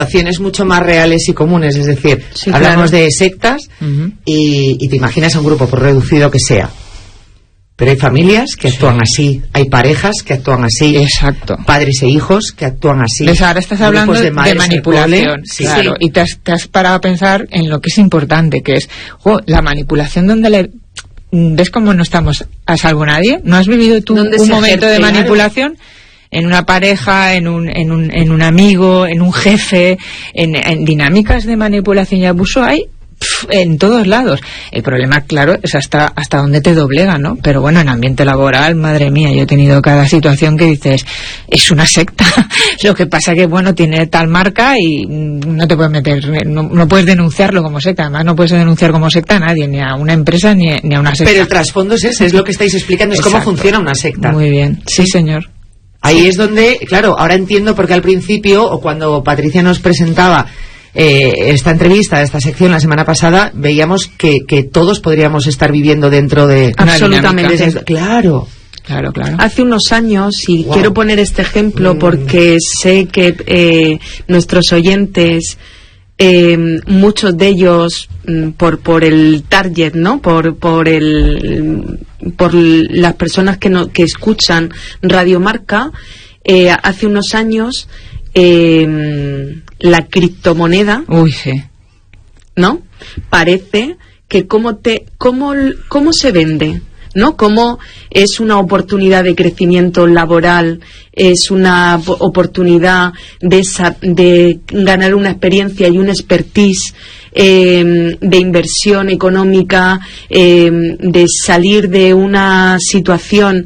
situaciones mucho más reales y comunes, es decir, hablamos de sectas y te imaginas a un grupo, por reducido que sea. Pero hay familias que actúan así, hay parejas que actúan así, exacto, padres e hijos que actúan así. Pues ahora estás hablando de manipulación, claro, y te has parado a pensar en lo que es importante, que es la manipulación donde ¿ves cómo no estamos a salvo nadie? ¿No has vivido tú un momento de manipulación? En una pareja, en un amigo, en un jefe, en dinámicas de manipulación y abuso hay en todos lados. El problema, claro, es hasta dónde te doblega, ¿no? Pero bueno, en ambiente laboral, madre mía, yo he tenido cada situación que dices, es una secta. Lo que pasa que, bueno, tiene tal marca y no te puedes meter, no puedes denunciarlo como secta. Además, no puedes denunciar como secta a nadie, ni a una empresa, ni a una secta. Pero el trasfondo es ese, es lo que estáis explicando, es cómo funciona una secta. Muy bien, sí, señor. Ahí es donde, claro, ahora entiendo por qué al principio, o cuando Patricia nos presentaba esta entrevista, esta sección la semana pasada, veíamos que todos podríamos estar viviendo dentro de... Absolutamente. Claro. Hace unos años, y quiero poner este ejemplo porque sé que nuestros oyentes, muchos de ellos, por el target, ¿no? Por las personas que escuchan Radio Marca, hace unos años la criptomoneda, ¿no? Parece que cómo se vende, ¿no? Cómo es una oportunidad de crecimiento laboral, es una oportunidad de ganar una experiencia y un expertise, de inversión económica, de salir de una situación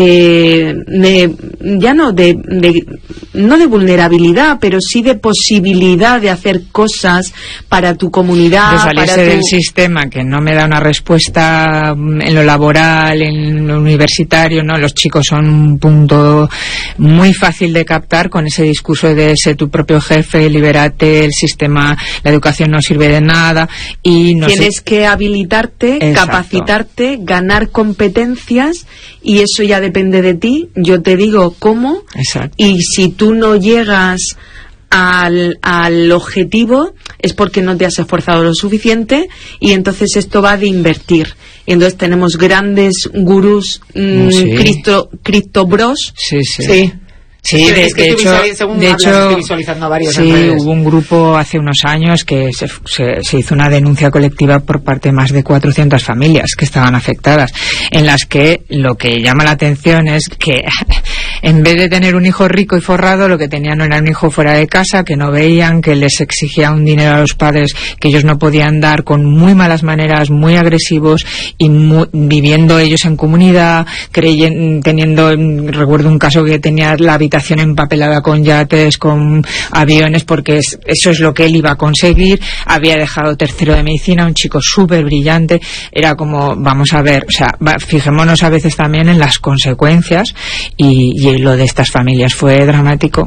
no de vulnerabilidad, pero sí de posibilidad de hacer cosas para tu comunidad, de salirse del sistema que no me da una respuesta en lo laboral, en lo universitario, ¿no? Los chicos son un punto muy fácil de captar con ese discurso de ser tu propio jefe, libérate, el sistema, la educación no sirve de nada y tienes que habilitarte, capacitarte, ganar competencias, y eso ya depende de ti. Yo te digo cómo, y si tú no llegas al objetivo es porque no te has esforzado lo suficiente, y entonces esto va de invertir. Y entonces tenemos grandes gurús, cripto bros. Sí, de hecho, visualizando varios hubo un grupo hace unos años que se hizo una denuncia colectiva por parte de más de 400 familias que estaban afectadas, en las que lo que llama la atención es que en vez de tener un hijo rico y forrado, lo que tenían era un hijo fuera de casa, que no veían, que les exigía un dinero a los padres que ellos no podían dar, con muy malas maneras, muy agresivos, y viviendo ellos en comunidad, recuerdo un caso que tenía la habitación empapelada con yates, con aviones, porque eso es lo que él iba a conseguir. Había dejado tercero de medicina, un chico súper brillante. Era como, vamos a ver, o sea, fijémonos a veces también en las consecuencias, y lo de estas familias fue dramático.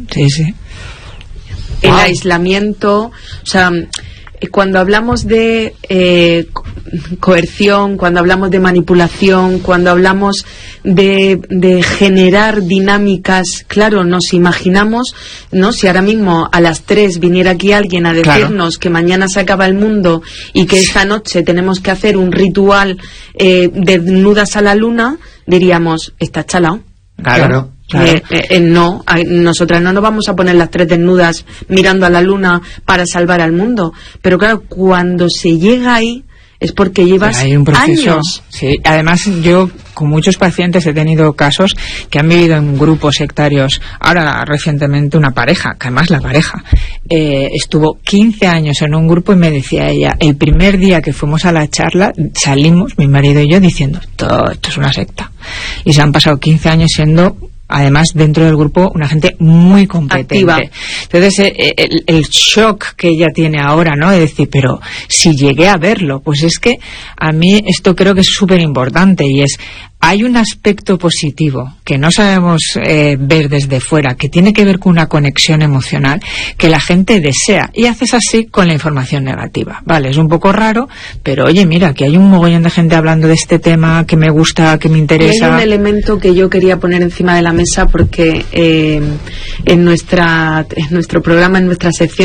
El aislamiento, o sea, cuando hablamos de coerción, cuando hablamos de manipulación, cuando hablamos de generar dinámicas, claro, nos imaginamos, ¿no? Si ahora mismo a las 3 viniera aquí alguien a decirnos que mañana se acaba el mundo y que esta noche tenemos que hacer un ritual desnudas a la luna, diríamos, está chalao. Claro. No, nosotras no nos vamos a poner las 3 desnudas mirando a la luna para salvar al mundo. Pero claro, cuando se llega ahí es porque llevas hay un proceso, años. Sí, además yo con muchos pacientes he tenido casos que han vivido en grupos sectarios. Ahora recientemente una pareja, que además la pareja estuvo 15 años en un grupo, y me decía ella, el primer día que fuimos a la charla salimos, mi marido y yo, diciendo, todo esto es una secta. Y se han pasado 15 años siendo, además, dentro del grupo, una gente muy competente. Activa. Entonces, el shock que ella tiene ahora, ¿no? De decir, pero si llegué a verlo, pues es que a mí esto creo que es súper importante, y es, hay un aspecto positivo que no sabemos ver desde fuera, que tiene que ver con una conexión emocional que la gente desea, y haces así con la información negativa. Vale, es un poco raro, pero oye, mira, que hay un mogollón de gente hablando de este tema que me gusta, que me interesa. Y hay un elemento que yo quería poner encima de la mesa porque en nuestro programa, en nuestra sección,